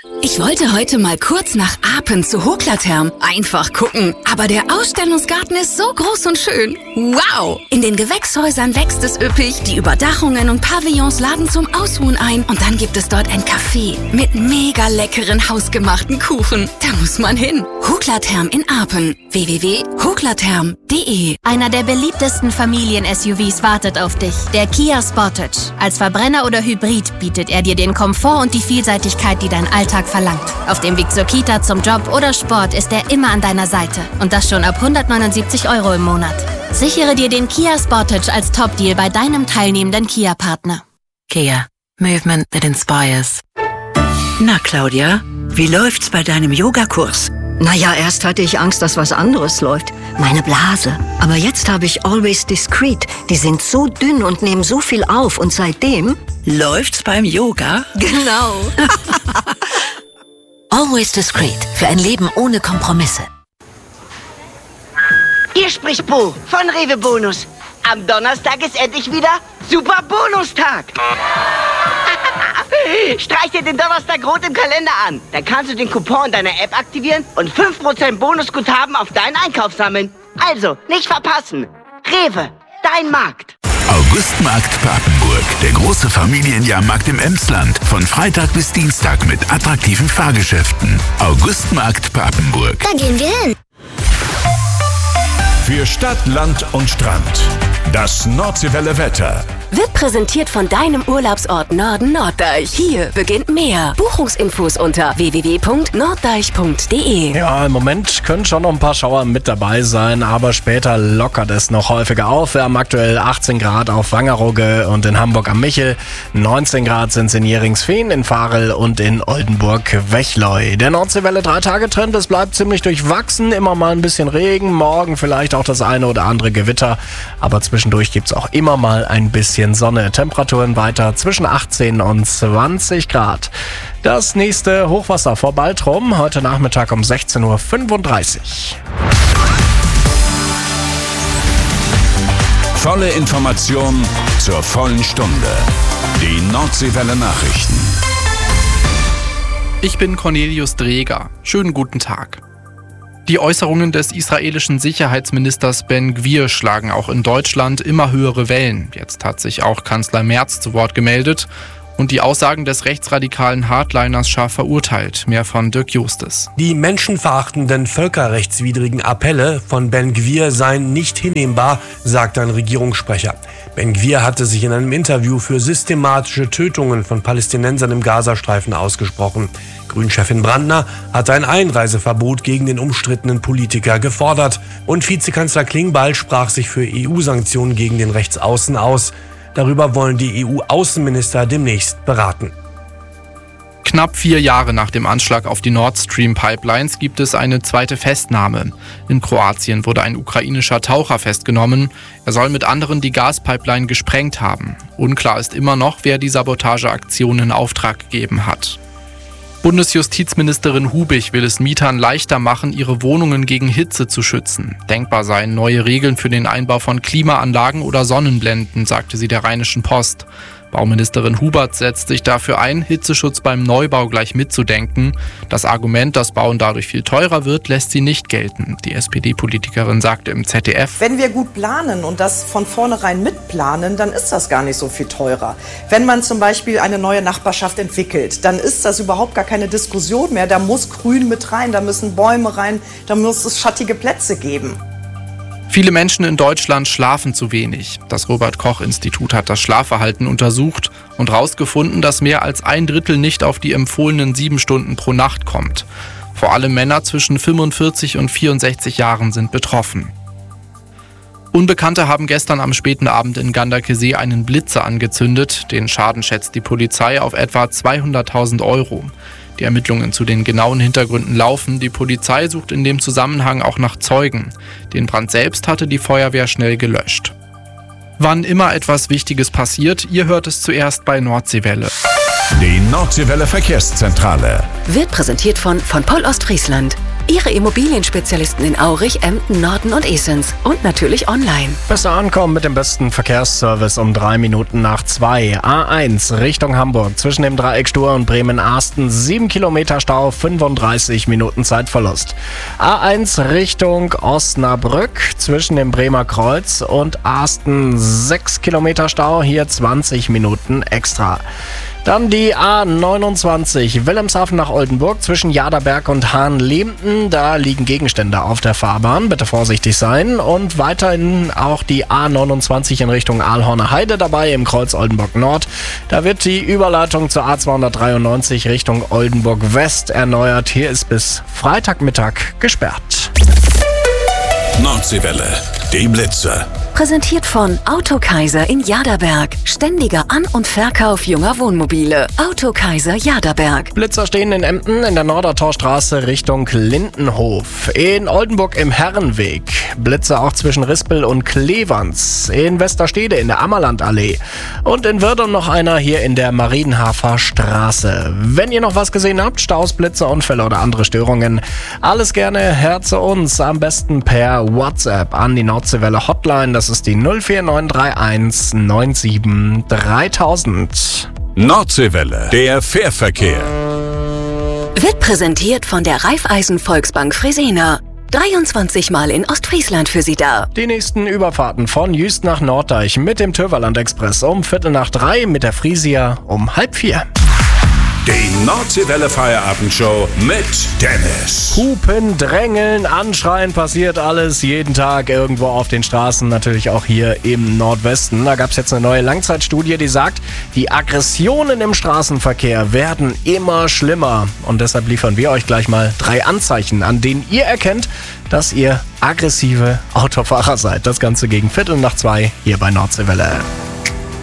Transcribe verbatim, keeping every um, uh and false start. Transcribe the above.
Ich wollte heute mal kurz nach Apen zu Hoklatherm. Einfach gucken. Aber der Ausstellungsgarten ist so groß und schön. Wow! In den Gewächshäusern wächst es üppig, die Überdachungen und Pavillons laden zum Ausruhen ein. Und dann gibt es dort ein Café mit mega leckeren hausgemachten Kuchen. Da muss man hin. Hoklatherm in Apen. w w w punkt hoklatherm punkt d e. Einer der beliebtesten Familien-S U Vs wartet auf dich. Der Kia Sportage. Als Verbrenner oder Hybrid bietet er dir den Komfort und die Vielseitigkeit, die dein Alltag verlangt. Auf dem Weg zur Kita, zum Job oder Sport ist er immer an deiner Seite. Und das schon ab hundertneunundsiebzig Euro im Monat. Sichere dir den Kia Sportage als Top-Deal bei deinem teilnehmenden Kia-Partner. Kia. Movement that inspires. Na, Claudia, wie läuft's bei deinem Yogakurs? Naja, erst hatte ich Angst, dass was anderes läuft. Meine Blase. Aber jetzt habe ich Always Discreet. Die sind so dünn und nehmen so viel auf. Und seitdem... Läuft's beim Yoga? Genau. Always Discreet. Für ein Leben ohne Kompromisse. Hier spricht Bo von Rewe Bonus. Am Donnerstag ist endlich wieder Super Bonustag. Streich dir den Donnerstag rot im Kalender an. Dann kannst du den Coupon deiner App aktivieren und fünf Prozent Bonusguthaben auf deinen Einkauf sammeln. Also, nicht verpassen. Rewe, dein Markt. Augustmarkt Papenburg, der große Familienjahrmarkt im Emsland. Von Freitag bis Dienstag mit attraktiven Fahrgeschäften. Augustmarkt Papenburg. Da gehen wir hin. Für Stadt, Land und Strand. Das Nordseewelle Wetter. Wird präsentiert von deinem Urlaubsort Norden Norddeich. Hier beginnt mehr. Buchungsinfos unter w w w punkt norddeich punkt d e. Ja, im Moment können schon noch ein paar Schauer mit dabei sein, aber später lockert es noch häufiger auf. Wir haben aktuell achtzehn Grad auf Wangerooge und in Hamburg am Michel. neunzehn Grad sind es in Jeringsfehn, in Varel und in Oldenburg-Wechleu. Der Nordseewelle drei-Tage-Trend, es bleibt ziemlich durchwachsen. Immer mal ein bisschen Regen, morgen vielleicht auch das eine oder andere Gewitter. Aber zwischendurch gibt es auch immer mal ein bisschen Sonne. Temperaturen weiter zwischen achtzehn und zwanzig Grad. Das nächste Hochwasser vor Baltrum, heute Nachmittag um sechzehn Uhr fünfunddreißig. Volle Information zur vollen Stunde. Die Nordseewelle Nachrichten. Ich bin Cornelius Dreger. Schönen guten Tag. Die Äußerungen des israelischen Sicherheitsministers Ben Gvir schlagen auch in Deutschland immer höhere Wellen. Jetzt hat sich auch Kanzler Merz zu Wort gemeldet und die Aussagen des rechtsradikalen Hardliners scharf verurteilt. Mehr von Dirk Justes. Die menschenverachtenden, völkerrechtswidrigen Appelle von Ben Gvir seien nicht hinnehmbar, sagt ein Regierungssprecher. Ben Gvir hatte sich in einem Interview für systematische Tötungen von Palästinensern im Gazastreifen ausgesprochen. Grünchefin Brandner hat ein Einreiseverbot gegen den umstrittenen Politiker gefordert. Und Vizekanzler Klingbeil sprach sich für E U-Sanktionen gegen den Rechtsaußen aus. Darüber wollen die E U-Außenminister demnächst beraten. Knapp vier Jahre nach dem Anschlag auf die Nord Stream Pipelines gibt es eine zweite Festnahme. In Kroatien wurde ein ukrainischer Taucher festgenommen. Er soll mit anderen die Gaspipeline gesprengt haben. Unklar ist immer noch, wer die Sabotageaktion in Auftrag gegeben hat. Bundesjustizministerin Hubich will es Mietern leichter machen, ihre Wohnungen gegen Hitze zu schützen. Denkbar seien neue Regeln für den Einbau von Klimaanlagen oder Sonnenblenden, sagte sie der Rheinischen Post. Bauministerin Hubert setzt sich dafür ein, Hitzeschutz beim Neubau gleich mitzudenken. Das Argument, dass Bauen dadurch viel teurer wird, lässt sie nicht gelten. Die S P D-Politikerin sagte im Z D F: Wenn wir gut planen und das von vornherein mitplanen, dann ist das gar nicht so viel teurer. Wenn man zum Beispiel eine neue Nachbarschaft entwickelt, dann ist das überhaupt gar keine Diskussion mehr. Da muss Grün mit rein, da müssen Bäume rein, da muss es schattige Plätze geben. Viele Menschen in Deutschland schlafen zu wenig. Das Robert-Koch-Institut hat das Schlafverhalten untersucht und herausgefunden, dass mehr als ein Drittel nicht auf die empfohlenen sieben Stunden pro Nacht kommt. Vor allem Männer zwischen fünfundvierzig und vierundsechzig Jahren sind betroffen. Unbekannte haben gestern am späten Abend in Ganderkesee einen Blitzer angezündet. Den Schaden schätzt die Polizei auf etwa zweihunderttausend Euro. Die Ermittlungen zu den genauen Hintergründen laufen. Die Polizei sucht in dem Zusammenhang auch nach Zeugen. Den Brand selbst hatte die Feuerwehr schnell gelöscht. Wann immer etwas Wichtiges passiert, ihr hört es zuerst bei Nordseewelle. Die Nordseewelle Verkehrszentrale Wird präsentiert von von Pol Ostfriesland. Ihre Immobilienspezialisten in Aurich, Emden, Norden und Esens. Und natürlich online. Besser ankommen mit dem besten Verkehrsservice um drei Minuten nach zwei. A eins Richtung Hamburg zwischen dem Dreieck Stur und Bremen-Arsten. sieben Kilometer Stau, fünfunddreißig Minuten Zeitverlust. A eins Richtung Osnabrück zwischen dem Bremer Kreuz und Arsten. sechs Kilometer Stau, hier zwanzig Minuten extra. Dann die A neunundzwanzig Wilhelmshaven nach Oldenburg zwischen Jaderberg und Hahn-Lehmten. Da liegen Gegenstände auf der Fahrbahn. Bitte vorsichtig sein. Und weiterhin auch die A neunundzwanzig in Richtung Aalhorner Heide dabei im Kreuz Oldenburg Nord. Da wird die Überleitung zur A zweihundertdreiundneunzig Richtung Oldenburg West erneuert. Hier ist bis Freitagmittag gesperrt. Nordseewelle, die Blitzer. Präsentiert von Autokaiser in Jaderberg. Ständiger An- und Verkauf junger Wohnmobile. Autokaiser Jaderberg. Blitzer stehen in Emden in der Nordertorstraße Richtung Lindenhof. In Oldenburg im Herrenweg. Blitzer auch zwischen Rispel und Klevans. In Westerstede in der Ammerlandallee. Und in Würdum noch einer hier in der Marienhafer Straße. Wenn ihr noch was gesehen habt, Staus, Blitzer, Unfälle oder andere Störungen, alles gerne her zu uns. Am besten per WhatsApp an die Nordseewelle Hotline. Das ist die null vier neun drei eins neun sieben dreitausend. Nordseewelle, der Fährverkehr. Wird präsentiert von der Raiffeisen Volksbank Fresenier. dreiundzwanzig Mal in Ostfriesland für Sie da. Die nächsten Überfahrten von Jüst nach Norddeich mit dem Tyrverland Express um Viertel nach drei, mit der Frisia um halb vier. Die Nordseewelle Feierabendshow mit Dennis. Hupen, drängeln, anschreien, passiert alles jeden Tag irgendwo auf den Straßen, natürlich auch hier im Nordwesten. Da gab es jetzt eine neue Langzeitstudie, die sagt, die Aggressionen im Straßenverkehr werden immer schlimmer. Und deshalb liefern wir euch gleich mal drei Anzeichen, an denen ihr erkennt, dass ihr aggressive Autofahrer seid. Das Ganze gegen Viertel nach zwei hier bei Nordseewelle.